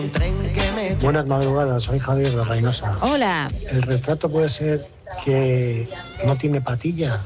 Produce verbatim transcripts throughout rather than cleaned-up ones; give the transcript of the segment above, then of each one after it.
Buenas madrugadas, soy Javier de Reynosa. Hola. ¿El retrato puede ser que no tiene patilla?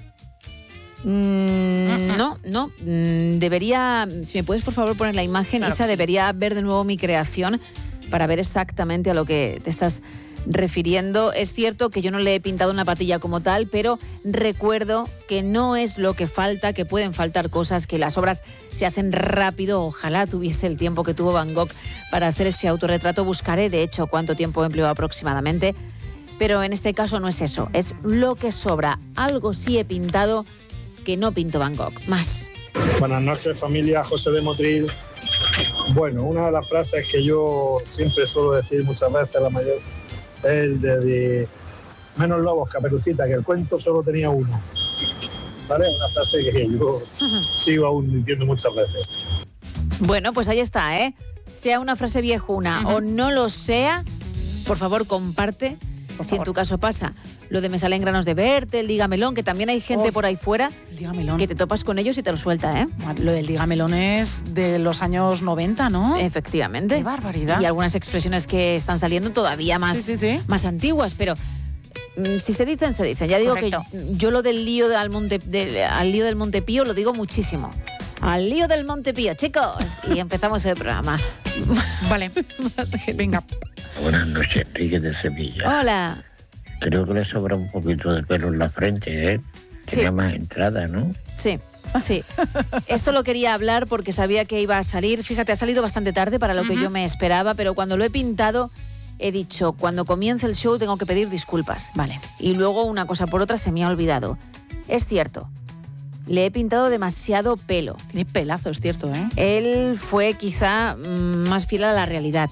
Mm, no, no. Mm, debería, si me puedes por favor poner la imagen, claro, Isa, sí. Debería ver de nuevo mi creación para ver exactamente a lo que te estás refiriendo. Es cierto que yo no le he pintado una patilla como tal, pero recuerdo que no es lo que falta, que pueden faltar cosas, que las obras se hacen rápido. Ojalá tuviese el tiempo que tuvo Van Gogh para hacer ese autorretrato. Buscaré, de hecho, cuánto tiempo empleó aproximadamente. Pero en este caso no es eso, es lo que sobra. Algo sí he pintado que no pintó Van Gogh. Más. Buenas noches, familia. José de Motril. Bueno, una de las frases que yo siempre suelo decir muchas veces, la mayor, es el de, de menos lobos, Caperucita, que el cuento solo tenía uno. ¿Vale? Una frase que yo sigo aún diciendo muchas veces. Bueno, pues ahí está, ¿eh? Sea una frase viejuna uh-huh. o no lo sea, por favor, comparte. Por si favor. En tu caso pasa lo de me salen granos de verte, el dígamelón, que también hay gente oh, por ahí fuera que te topas con ellos y te lo suelta, ¿eh? Lo del dígamelón es de los años noventa, ¿no? Efectivamente. ¡Qué barbaridad! Y algunas expresiones que están saliendo todavía más, sí, sí, sí. más antiguas, pero mm, si se dicen, se dicen. Ya digo Correcto. Que yo lo del lío de, al, Monte, de, al lío del Montepío lo digo muchísimo. Al lío del Montepío, chicos. Y empezamos el programa. Vale, venga. Buenas noches, Enrique de Sevilla. Hola. Creo que le sobra un poquito de pelo en la frente, ¿eh? Tenía sí. más entrada, ¿no? Sí, sí. Esto lo quería hablar porque sabía que iba a salir. Fíjate, ha salido bastante tarde para lo uh-huh. que yo me esperaba, pero cuando lo he pintado he dicho, cuando comience el show tengo que pedir disculpas. Vale. Y luego una cosa por otra se me ha olvidado. Es cierto. Le he pintado demasiado pelo. Tiene pelazo, es cierto, ¿eh? Él fue quizá mmm, más fiel a la realidad.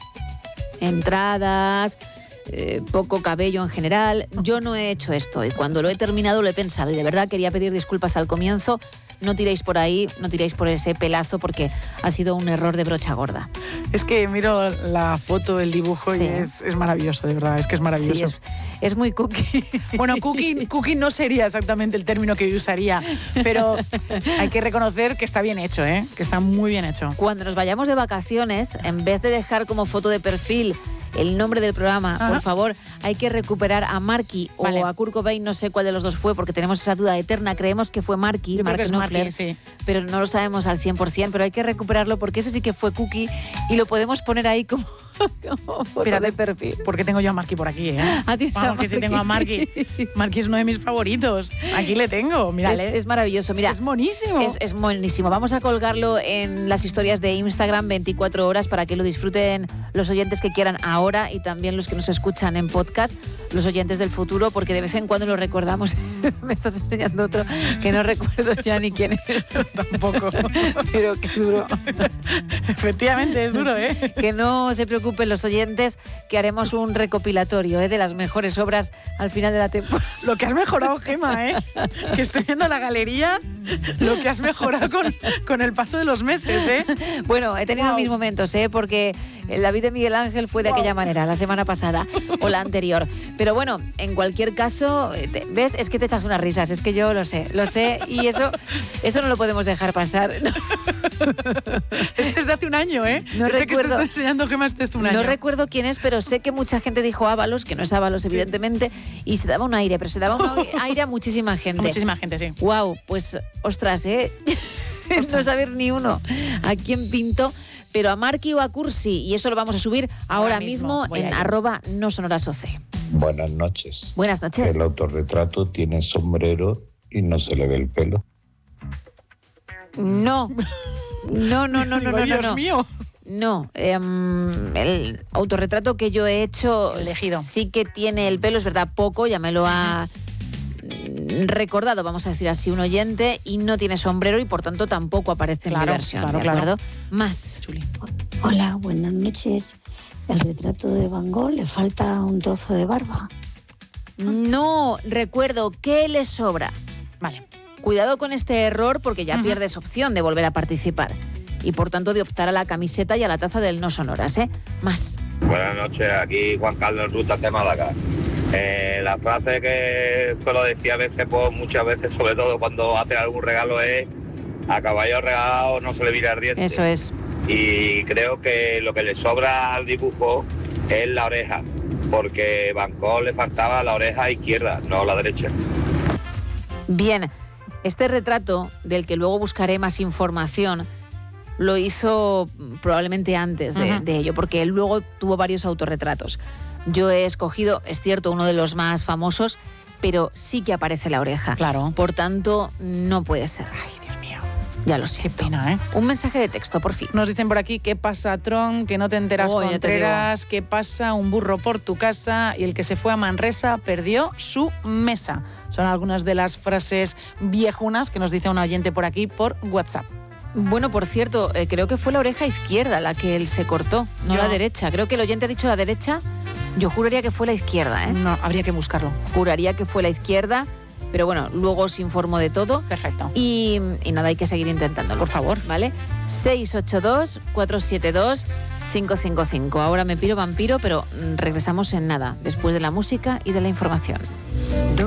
Entradas, eh, poco cabello en general. Yo no he hecho esto y cuando lo he terminado lo he pensado y de verdad quería pedir disculpas al comienzo. No tiréis por ahí, no tiréis por ese pelazo porque ha sido un error de brocha gorda. Es que miro la foto, el dibujo sí. y es, es maravilloso, de verdad, es que es maravilloso. Sí, es, es muy cookie. Bueno, cookie, cookie no sería exactamente el término que yo usaría, pero hay que reconocer que está bien hecho, ¿eh? Que está muy bien hecho. Cuando nos vayamos de vacaciones, en vez de dejar como foto de perfil el nombre del programa, Ajá. por favor, hay que recuperar a Marky vale. o a Kurt Cobain, no sé cuál de los dos fue, porque tenemos esa duda eterna. Creemos que fue Marky, Yo Mark creo que es Marky, sí. pero no lo sabemos al cien por ciento, pero hay que recuperarlo porque ese sí que fue Cookie y lo podemos poner ahí como, como foto Espérate, de perfil. Porque tengo yo a Marky por aquí, ¿eh? ¿A ti Vamos, que sí tengo a Marky. Marky es uno de mis favoritos. Aquí le tengo, mírale. Es, es maravilloso, mira. Es, es monísimo. Es, es monísimo. Vamos a colgarlo en las historias de Instagram veinticuatro horas para que lo disfruten los oyentes que quieran ahora y también los que nos escuchan en podcast, los oyentes del futuro, porque de vez en cuando lo recordamos. Me estás enseñando otro que no recuerdo ya ni quién es. Tampoco. Pero qué duro. Efectivamente, es duro, ¿eh? Que no se preocupen los oyentes, que haremos un recopilatorio ¿eh? de las mejores obras al final de la temporada. Lo que has mejorado, Gema, ¿eh? Que estoy viendo la galería, lo que has mejorado con, con el paso de los meses, ¿eh? Bueno, he tenido wow. mis momentos, ¿eh? Porque la vida de Miguel Ángel fue de wow. aquella manera, la semana pasada o la anterior. Pero bueno, en cualquier caso, te, ¿ves? Es que te echas unas risas, es que yo lo sé, lo sé y eso, eso no lo podemos dejar pasar. Este es de hace un año, ¿eh? No este recuerdo, que te estoy enseñando, Gemma, este es un año. No recuerdo quién es, pero sé que mucha gente dijo Ábalos, que no es Ábalos, evidentemente, sí. y se daba un aire, pero se daba un aire a muchísima gente. A muchísima gente, sí. Wow, pues, ostras, ¿eh? No saber ni uno a quién pintó, pero a Marky o a Cursi, y eso lo vamos a subir ahora, ahora mismo, mismo en arroba no sonorasoce. Buenas noches. Buenas noches. El autorretrato tiene sombrero y no se le ve el pelo. No, no, no, no, no, no, Dios no. mío. No, eh, el autorretrato que yo he hecho elegido sí que tiene el pelo, es verdad, poco, ya me lo ha recordado, vamos a decir así, un oyente, y no tiene sombrero y por tanto tampoco aparece claro, en mi versión, claro, ¿de acuerdo? Claro. Más. Chuli. Hola, buenas noches. El retrato de Van Gogh le falta un trozo de barba. No, recuerdo que le sobra. Vale. Cuidado con este error porque ya uh-huh. pierdes opción de volver a participar y por tanto de optar a la camiseta y a la taza del No Sonoras, ¿eh? Más. Buenas noches, aquí Juan Carlos Rutas de Málaga. Eh, la frase que suelo decir a veces, pues muchas veces, sobre todo cuando hacen algún regalo, es a caballo regalado no se le vira el diente. Eso es. Y creo que lo que le sobra al dibujo es la oreja, porque Van Gogh le faltaba la oreja izquierda, no la derecha. Bien, este retrato, del que luego buscaré más información, lo hizo probablemente antes de, uh-huh. de ello, porque él luego tuvo varios autorretratos. Yo he escogido, es cierto, uno de los más famosos, pero sí que aparece la oreja. Claro. Por tanto, no puede ser. Ay, Dios mío. Ya lo siento. Qué pena, ¿eh? Un mensaje de texto, por fin. Nos dicen por aquí, ¿qué pasa, Tron? Que no te enteras, oh, Contreras. ¿Qué pasa? Un burro por tu casa y el que se fue a Manresa perdió su mesa. Son algunas de las frases viejunas que nos dice un oyente por aquí por WhatsApp. Bueno, por cierto, eh, creo que fue la oreja izquierda la que él se cortó, no Yo... la derecha. Creo que el oyente ha dicho la derecha. Yo juraría que fue la izquierda, ¿eh? No, habría que buscarlo. Juraría que fue la izquierda, pero bueno, luego os informo de todo. Perfecto. Y, y nada, hay que seguir intentándolo. Por favor. ¿Vale? seis ocho dos, cuatro siete dos, cinco cinco cinco. Ahora me piro vampiro, pero regresamos en nada, después de la música y de la información.